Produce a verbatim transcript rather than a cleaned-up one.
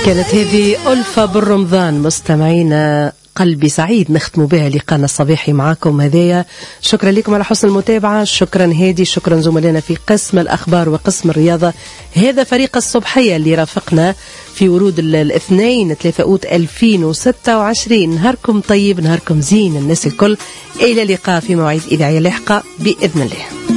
كانت هذه ألفة بالرمضان. مستمعينا قلبي سعيد نختم بها لقاءنا الصباحي معكم هذايا. شكرا لكم على حسن المتابعة. شكرا هادي، شكرا زملائنا في قسم الأخبار وقسم الرياضة. هذا فريق الصبحية اللي رافقنا في ورود الاثنين ثلاثة أوت ألفين وستة وعشرين. نهاركم طيب، نهاركم زين الناس الكل. إلى اللقاء في موعد إذاعية لاحقة بإذن الله.